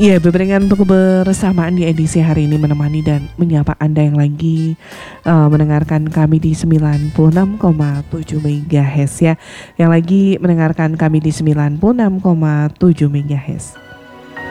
Iya, berikan untuk kebersamaan di edisi hari ini menemani dan menyapa Anda yang lagi mendengarkan kami di 96,7 MHz ya. Yang lagi mendengarkan kami di 96,7 MHz.